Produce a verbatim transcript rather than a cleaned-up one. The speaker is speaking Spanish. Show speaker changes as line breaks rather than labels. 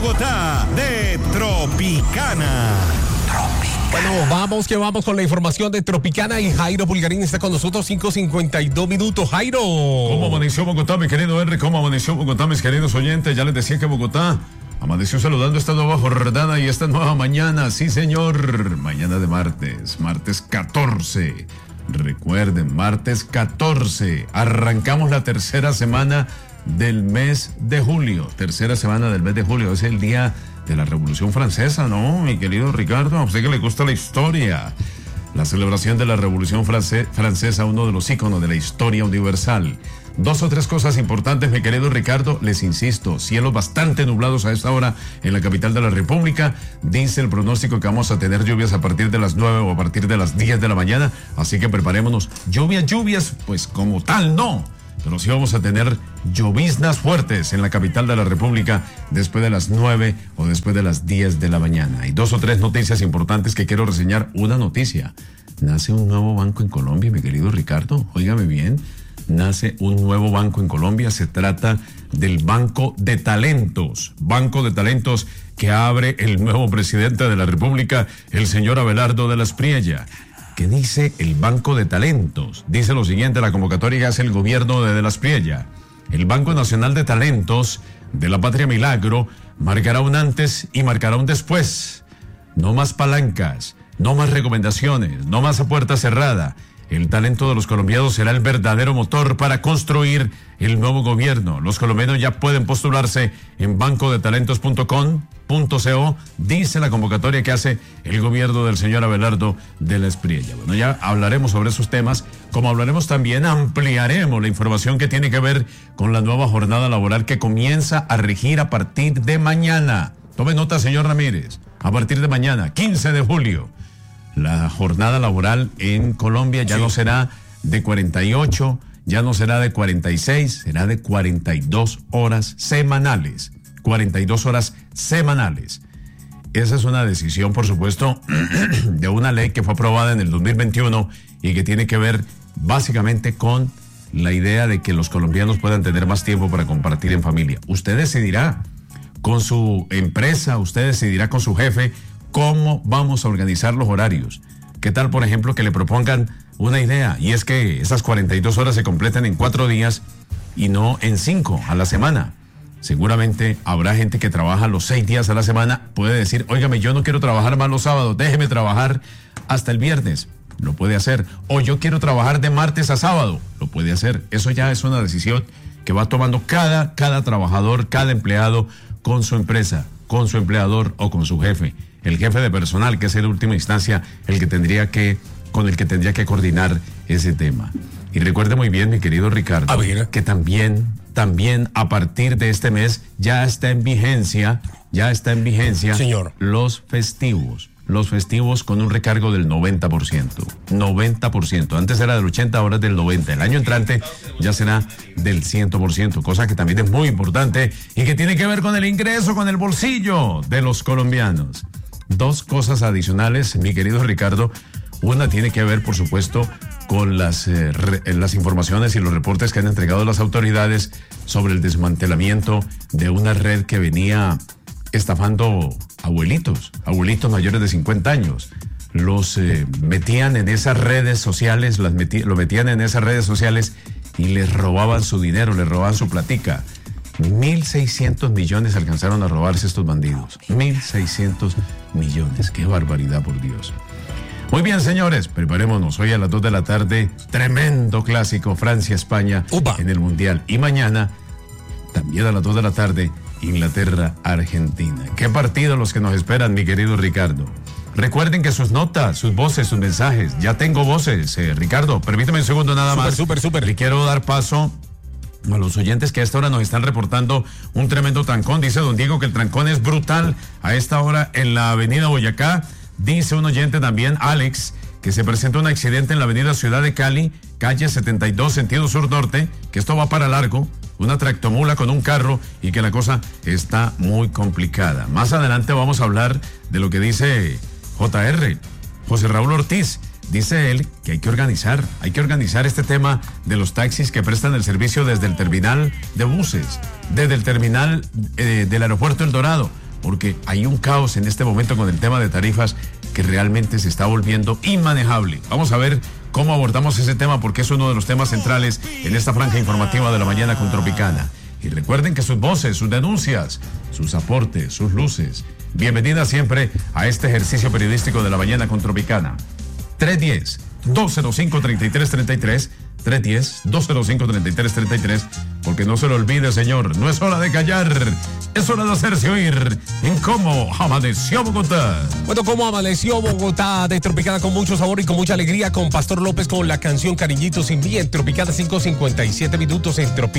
Bogotá de Tropicana.
Bueno, vamos que vamos con la información de Tropicana y Jairo Pulgarín está con nosotros, cinco cincuenta y dos minutos. Jairo.
¿Cómo amaneció Bogotá, mi querido Henry? ¿Cómo amaneció Bogotá, mis queridos oyentes? Ya les decía que Bogotá amaneció saludando esta nueva jornada y esta nueva mañana. Sí, señor. Mañana de martes, martes catorce. Recuerden, martes catorce. Arrancamos la tercera semana del mes de julio. Tercera semana del mes de julio. Es el día de la Revolución Francesa, ¿no, mi querido Ricardo? A usted que le gusta la historia. La celebración de la Revolución France- Francesa, uno de los íconos de la historia universal. Dos o tres cosas importantes, mi querido Ricardo. Les insisto, cielos bastante nublados a esta hora en la capital de la República. Dice el pronóstico que vamos a tener lluvias a partir de las nueve o a partir de las diez de la mañana. Así que preparémonos. Lluvias, lluvias, pues como tal, no. Pero sí vamos a tener lloviznas fuertes en la capital de la República después de las nueve o después de las diez de la mañana. Hay dos o tres noticias importantes que quiero reseñar. Una noticia. Nace un nuevo banco en Colombia, mi querido Ricardo. Óigame bien. Nace un nuevo banco en Colombia. Se trata del Banco de Talentos. Banco de Talentos que abre el nuevo presidente de la República, el señor Abelardo de la Espriella. ¿Qué dice el Banco de Talentos? Dice lo siguiente, la convocatoria que hace el gobierno de De la Espriella. El Banco Nacional de Talentos de la Patria Milagro marcará un antes y marcará un después. No más palancas, no más recomendaciones, no más a puerta cerrada. El talento de los colombianos será el verdadero motor para construir el nuevo gobierno. Los colombianos ya pueden postularse en banco de talentos punto com punto co, dice la convocatoria que hace el gobierno del señor Abelardo de la Espriella. Bueno, ya hablaremos sobre esos temas, como hablaremos también, ampliaremos la información que tiene que ver con la nueva jornada laboral que comienza a regir a partir de mañana. Tome nota, señor Ramírez, a partir de mañana, quince de julio. La jornada laboral en Colombia ya sí. no será de cuarenta y ocho, ya no será de cuarenta y seis, será de cuarenta y dos horas semanales. cuarenta y dos horas semanales. Esa es una decisión, por supuesto, de una ley que fue aprobada en el dos mil veintiuno y que tiene que ver básicamente con la idea de que los colombianos puedan tener más tiempo para compartir en familia. Usted decidirá con su empresa, usted decidirá con su jefe cómo vamos a organizar los horarios. ¿Qué tal, por ejemplo, que le propongan una idea? Y es que esas cuarenta y dos horas se completen en cuatro días y no en cinco a la semana. Seguramente habrá gente que trabaja los seis días a la semana, puede decir, óigame, yo no quiero trabajar más los sábados, déjeme trabajar hasta el viernes, lo puede hacer. O yo quiero trabajar de martes a sábado, lo puede hacer. Eso ya es una decisión que va tomando cada, cada trabajador, cada empleado con su empresa, con su empleador o con su jefe. El jefe de personal, que es en última instancia el que tendría que, con el que tendría que coordinar ese tema. Y recuerde muy bien, mi querido Ricardo, que también, también a partir de este mes ya está en vigencia, ya está en vigencia, señor, los festivos. Los festivos con un recargo del noventa por ciento. noventa por ciento. Antes era del ochenta, ahora es del noventa. El año entrante ya será del cien por ciento, cosa que también es muy importante y que tiene que ver con el ingreso, con el bolsillo de los colombianos. Dos cosas adicionales, mi querido Ricardo. Una tiene que ver, por supuesto, con las, eh, re, las informaciones y los reportes que han entregado las autoridades sobre el desmantelamiento de una red que venía estafando abuelitos, abuelitos mayores de cincuenta años. Los eh, metían en esas redes sociales, las metí, lo metían en esas redes sociales y les robaban su dinero, les robaban su platica. mil seiscientos millones alcanzaron a robarse estos bandidos. mil seiscientos millones. Qué barbaridad, por Dios. Muy bien, señores, preparémonos. Hoy a las dos de la tarde, tremendo clásico, Francia-España en el Mundial. Y mañana, también a las dos de la tarde, Inglaterra-Argentina. ¿Qué partidos los que nos esperan, mi querido Ricardo? Recuerden que sus notas, sus voces, sus mensajes, ya tengo voces. Eh, Ricardo, permítame un segundo nada
super,
más.
Súper, súper, súper.
Le quiero dar paso a los oyentes que a esta hora nos están reportando un tremendo trancón. Dice don Diego que el trancón es brutal a esta hora en la avenida Boyacá. Dice un oyente también, Alex, que se presenta un accidente en la avenida Ciudad de Cali, calle setenta y dos, sentido sur-norte, que esto va para largo, una tractomula con un carro y que la cosa está muy complicada. Más adelante vamos a hablar de lo que dice J R, José Raúl Ortiz. Dice él que hay que organizar, hay que organizar este tema de los taxis que prestan el servicio desde el terminal de buses, desde el terminal eh, del aeropuerto El Dorado. porque hay un caos en este momento con el tema de tarifas que realmente se está volviendo inmanejable. Vamos a ver cómo abordamos ese tema, porque es uno de los temas centrales en esta franja informativa de la mañana con Tropicana. Y recuerden que sus voces, sus denuncias, sus aportes, sus luces, bienvenida siempre a este ejercicio periodístico de la mañana con Tropicana. tres uno cero, dos cero cinco, tres tres tres tres, tres uno cero, dos cero cinco, tres tres tres tres, porque no se lo olvide, señor, no es hora de callar, es hora de hacerse oír en Cómo Amaneció Bogotá.
Bueno, Cómo Amaneció Bogotá de Tropicana, con mucho sabor y con mucha alegría, con Pastor López con la canción Cariñito Sin Mí en Tropicana, cinco cincuenta y siete minutos en Tropicana.